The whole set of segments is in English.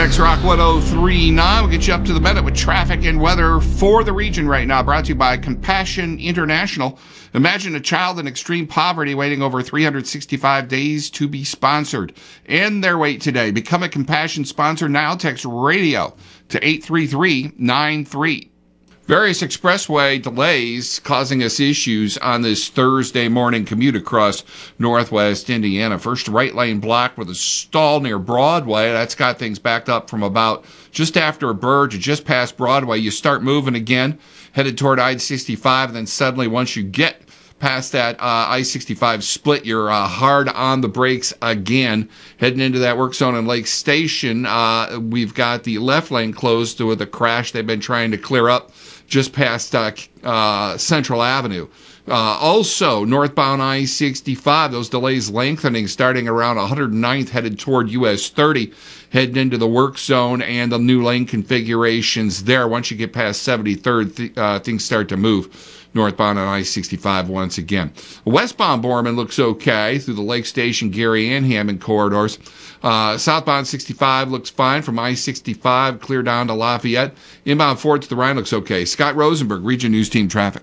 X-Rock 1039. We'll get you up to the minute with traffic and weather for the region right now. Brought to you by Compassion International. Imagine a child in extreme poverty waiting over 365 days to be sponsored. End their wait today. Become a Compassion sponsor now. Text radio to 83393. Various expressway delays causing us issues on this Thursday morning commute across northwest Indiana. First, right lane blocked with a stall near Broadway. That's got things backed up from about just after Burge or just past Broadway. You start moving again, headed toward I-65, and then suddenly once you get past that I-65 split, you're hard on the brakes again. Heading into that work zone in Lake Station, we've got the left lane closed with a crash they've been trying to clear up just past Central Avenue. Also, northbound I-65, those delays lengthening starting around 109th, headed toward US 30, heading into the work zone and the new lane configurations there. Once you get past 73rd, things start to move northbound on I-65 once again. Westbound Borman looks okay through the Lake Station, Gary, and Hammond corridors. Southbound 65 looks fine from I-65 clear down to Lafayette. Inbound Ford to the Rhine looks okay. Scott Rosenberg, Region News Team Traffic.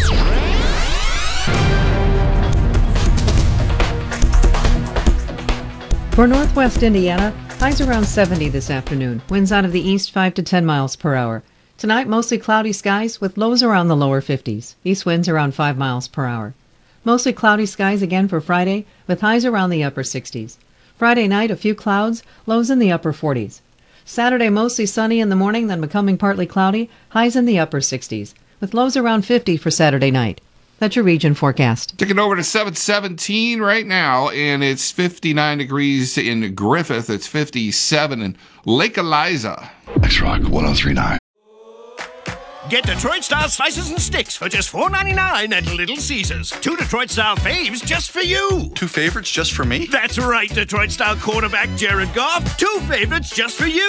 For northwest Indiana, highs around 70 this afternoon. Winds out of the east 5 to 10 miles per hour. Tonight, mostly cloudy skies with lows around the lower 50s. East winds around 5 miles per hour. Mostly cloudy skies again for Friday with highs around the upper 60s. Friday night, a few clouds, lows in the upper 40s. Saturday, mostly sunny in the morning, then becoming partly cloudy, highs in the upper 60s, with lows around 50 for Saturday night. That's your region forecast. Ticking over to 717 right now, and it's 59 degrees in Griffith. It's 57 in Lake Eliza. X-Rock 1039. Get Detroit-style slices and sticks for just $4.99 at Little Caesars. 2 Detroit-style faves just for you. 2 favorites just for me? That's right, Detroit-style quarterback Jared Goff. 2 favorites just for you.